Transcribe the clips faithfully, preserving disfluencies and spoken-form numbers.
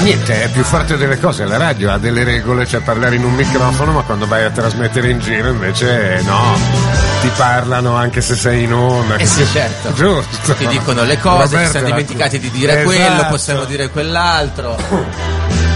niente, è più forte delle cose, la radio ha delle regole, cioè parlare in un microfono, ma quando vai a trasmettere in giro invece no, ti parlano anche se sei in onda. Eh sì, certo. Giusto. Ti dicono le cose, Roberto, si siamo dimenticati di dire esatto. quello, possiamo dire quell'altro.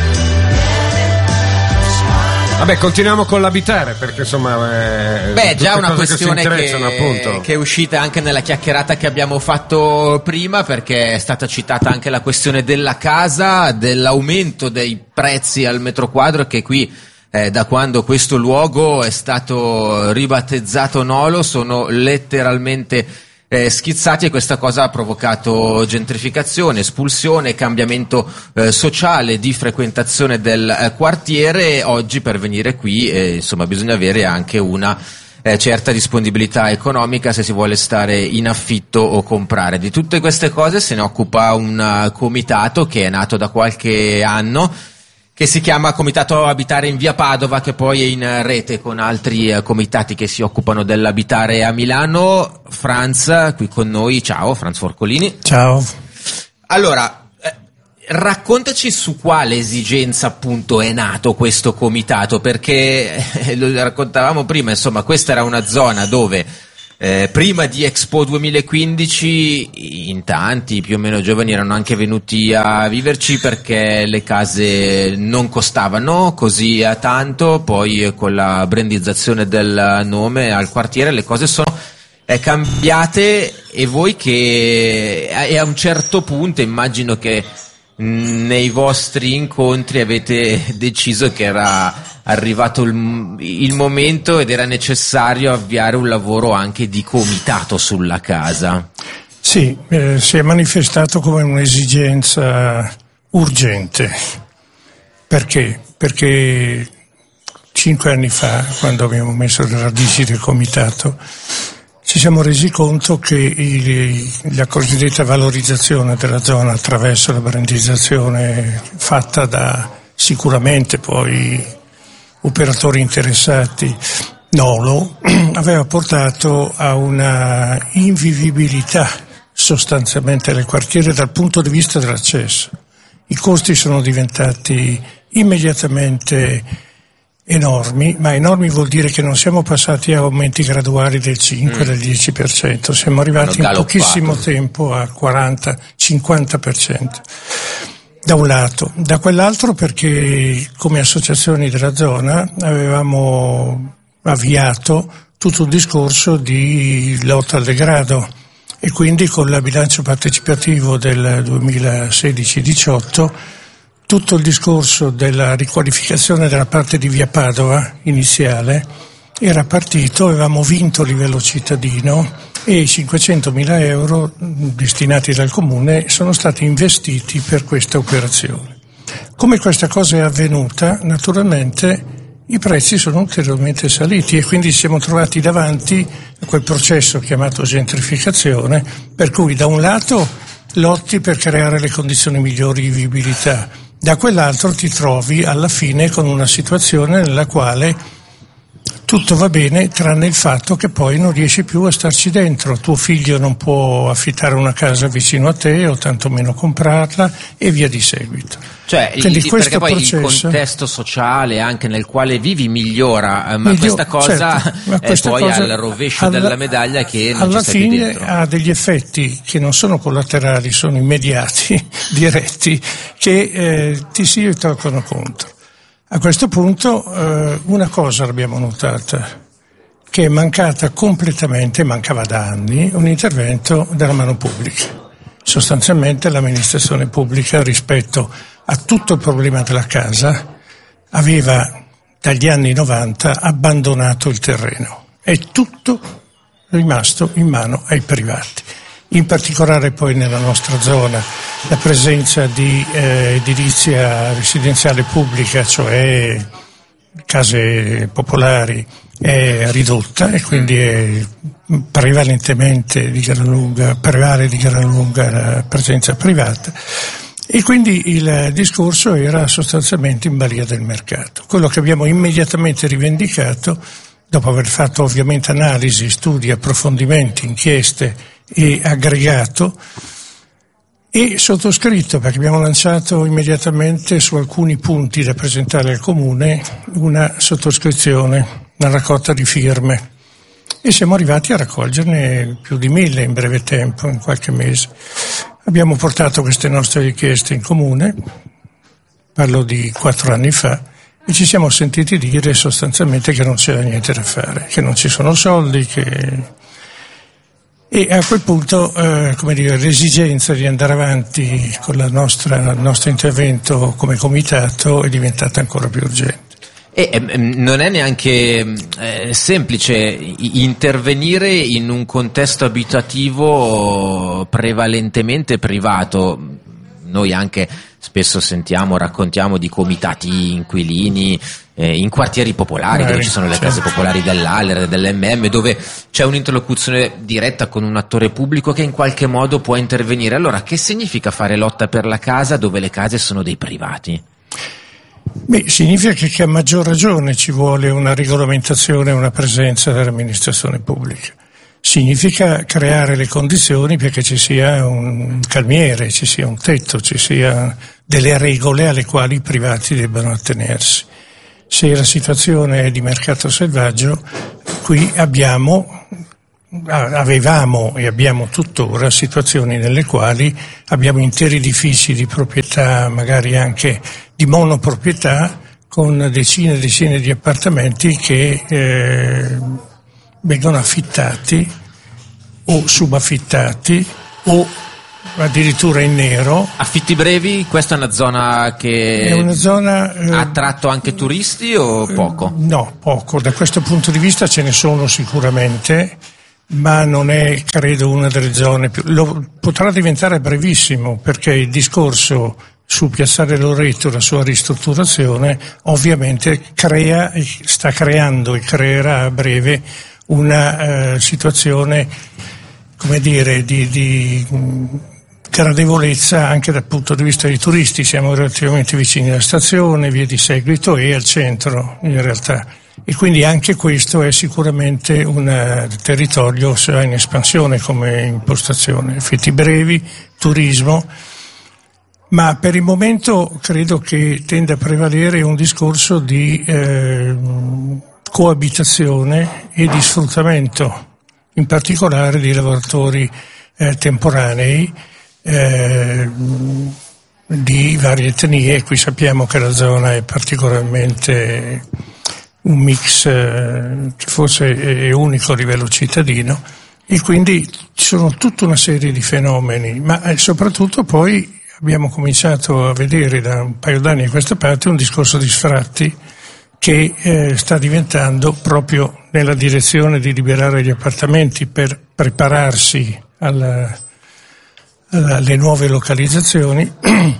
Vabbè, continuiamo con l'abitare, perché insomma... Eh, Beh, già una questione che, che, che è uscita anche nella chiacchierata che abbiamo fatto prima, perché è stata citata anche la questione della casa, dell'aumento dei prezzi al metro quadro, che qui, eh, da quando questo luogo è stato ribattezzato Nolo, sono letteralmente... Eh, schizzati, e questa cosa ha provocato gentrificazione, espulsione, cambiamento eh, sociale di frequentazione del eh, quartiere. Oggi per venire qui eh, insomma bisogna avere anche una eh, certa disponibilità economica se si vuole stare in affitto o comprare. Di tutte queste cose se ne occupa un uh, comitato che è nato da qualche anno, che si chiama Comitato Abitare in Via Padova, che poi è in rete con altri eh, comitati che si occupano dell'abitare a Milano. Franz, qui con noi, ciao, Franz Forcolini. Ciao. Allora, eh, raccontaci su quale esigenza appunto è nato questo comitato, perché eh, lo raccontavamo prima, insomma, questa era una zona dove Eh, prima di Expo duemilaquindici in tanti più o meno giovani erano anche venuti a viverci perché le case non costavano così a tanto. Poi con la brandizzazione del nome al quartiere le cose sono eh, cambiate, e voi che e a un certo punto immagino che mh, nei vostri incontri avete deciso che era arrivato il, il momento ed era necessario avviare un lavoro anche di comitato sulla casa. Sì, eh, si è manifestato come un'esigenza urgente. Perché? Perché cinque anni fa, quando abbiamo messo le radici del comitato, ci siamo resi conto che il, la cosiddetta valorizzazione della zona attraverso la brandizzazione fatta da sicuramente poi operatori interessati, Nolo, aveva portato a una invivibilità sostanzialmente del quartiere dal punto di vista dell'accesso. I costi sono diventati immediatamente enormi, ma enormi vuol dire che non siamo passati a aumenti graduali del cinque, mm. del dieci per cento, siamo arrivati in pochissimo tempo al quaranta cinquanta per cento. Da un lato, da quell'altro perché come associazioni della zona avevamo avviato tutto un discorso di lotta al degrado, e quindi con il bilancio partecipativo del duemilasedici diciotto tutto il discorso della riqualificazione della parte di Via Padova iniziale era partito, avevamo vinto a livello cittadino e i cinquecentomila euro destinati dal Comune sono stati investiti per questa operazione. Come questa cosa è avvenuta, naturalmente i prezzi sono ulteriormente saliti e quindi ci siamo trovati davanti a quel processo chiamato gentrificazione, per cui da un lato lotti per creare le condizioni migliori di vivibilità, da quell'altro ti trovi alla fine con una situazione nella quale tutto va bene tranne il fatto che poi non riesci più a starci dentro. Tuo figlio non può affittare una casa vicino a te o tantomeno comprarla e via di seguito. Cioè, il, perché poi processo, il contesto sociale anche nel quale vivi migliora, ma miglior, questa cosa certo, ma questa è poi cosa, al rovescio alla, della medaglia che non alla ci stai fine dentro. Ha degli effetti che non sono collaterali, sono immediati, diretti, che eh, ti si ritorcono contro. A questo punto eh, una cosa l'abbiamo notata, che è mancata completamente, mancava da anni, un intervento della mano pubblica. Sostanzialmente l'amministrazione pubblica rispetto a tutto il problema della casa aveva dagli anni novanta abbandonato il terreno. È tutto rimasto in mano ai privati. In particolare poi nella nostra zona la presenza di eh, edilizia residenziale pubblica, cioè case popolari, è ridotta e quindi è prevalentemente di gran lunga, prevale di gran lunga la presenza privata, e quindi il discorso era sostanzialmente in balia del mercato. Quello che abbiamo immediatamente rivendicato, dopo aver fatto ovviamente analisi, studi, approfondimenti, inchieste e aggregato, e sottoscritto, perché abbiamo lanciato immediatamente su alcuni punti da presentare al Comune una sottoscrizione, una raccolta di firme, e siamo arrivati a raccoglierne più di mille in breve tempo, in qualche mese. Abbiamo portato queste nostre richieste in Comune, parlo di quattro anni fa, e ci siamo sentiti dire sostanzialmente che non c'era niente da fare, che non ci sono soldi, che... E a quel punto, eh, come dire, l'esigenza di andare avanti con la nostra, il nostro intervento come comitato è diventata ancora più urgente. E eh, non è neanche eh, semplice intervenire in un contesto abitativo prevalentemente privato. Noi anche spesso sentiamo, raccontiamo di comitati inquilini eh, in quartieri popolari, dove ci sono le case popolari dell'A L E R, dell'M M, dove c'è un'interlocuzione diretta con un attore pubblico che in qualche modo può intervenire. Allora, che significa fare lotta per la casa dove le case sono dei privati? Beh, significa che, che a maggior ragione ci vuole una regolamentazione e una presenza dell'amministrazione pubblica. Significa creare le condizioni perché ci sia un calmiere, ci sia un tetto, ci sia delle regole alle quali i privati debbano attenersi. Se la situazione è di mercato selvaggio, qui abbiamo, avevamo e abbiamo tuttora situazioni nelle quali abbiamo interi edifici di proprietà, magari anche di monoproprietà, con decine e decine di appartamenti che eh, vengono affittati o subaffittati o addirittura in nero. Affitti brevi? Questa è una zona che è una zona, eh, ha attratto anche turisti o poco? Eh, no, poco. Da questo punto di vista ce ne sono sicuramente, ma non è, credo, una delle zone più... Lo, potrà diventare brevissimo, perché il discorso su Piazzale Loreto, la sua ristrutturazione, ovviamente crea, sta creando e creerà a breve una eh, situazione, come dire, di, di mh, gradevolezza anche dal punto di vista dei turisti. Siamo relativamente vicini alla stazione, via di seguito, e al centro in realtà, e quindi anche questo è sicuramente un territorio in espansione come impostazione. Affitti brevi, turismo, ma per il momento credo che tenda a prevalere un discorso di eh, coabitazione e di sfruttamento, in particolare di lavoratori eh, temporanei eh, di varie etnie. Qui sappiamo che la zona è particolarmente un mix eh, che forse è unico a livello cittadino, e quindi ci sono tutta una serie di fenomeni, ma eh, soprattutto poi abbiamo cominciato a vedere da un paio d'anni a questa parte un discorso di sfratti che eh, sta diventando proprio nella direzione di liberare gli appartamenti per prepararsi alla, alla, alle nuove localizzazioni.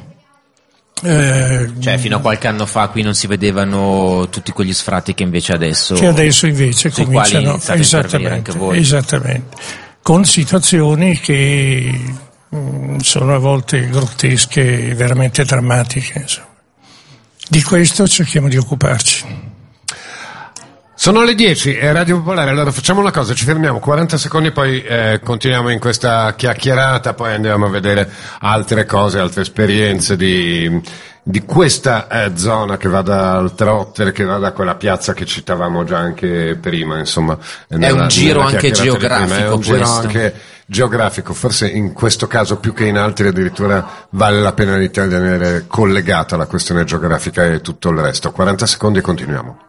eh, cioè fino a qualche anno fa qui non si vedevano tutti quegli sfratti che invece adesso che adesso invece sui cominciano quali esattamente, anche voi. Esattamente, con situazioni che mh, sono a volte grottesche e veramente drammatiche, insomma. Di questo cerchiamo di occuparci. Sono le dieci, è Radio Popolare. Allora facciamo una cosa, ci fermiamo quaranta secondi, poi eh, continuiamo in questa chiacchierata, poi andiamo a vedere altre cose, altre esperienze di, di questa eh, zona, che va dal Trotter, che va da quella piazza che citavamo già anche prima, insomma. Nella, è un giro anche geografico. È un questo. giro anche geografico, forse in questo caso più che in altri addirittura vale la pena di tenere collegata la questione geografica e tutto il resto. quaranta secondi e continuiamo.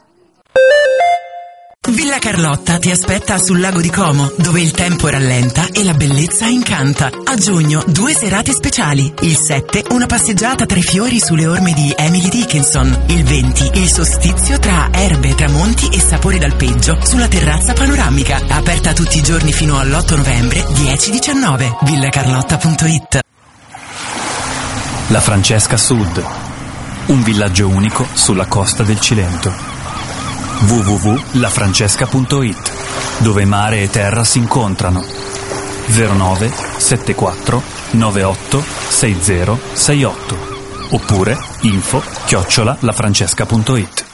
Villa Carlotta ti aspetta sul lago di Como, dove il tempo rallenta e la bellezza incanta. A giugno due serate speciali. Il sette una passeggiata tra i fiori sulle orme di Emily Dickinson. Il venti il solstizio tra erbe, tramonti e sapori d'alpeggio sulla terrazza panoramica. Aperta tutti i giorni fino all'otto novembre, dieci diciannove. villa carlotta punto it. La Francesca Sud, un villaggio unico sulla costa del Cilento. w w w punto la francesca punto it, dove mare e terra si incontrano. zero nove sette quattro nove otto sei zero sei otto oppure info chiocciola la francesca punto it.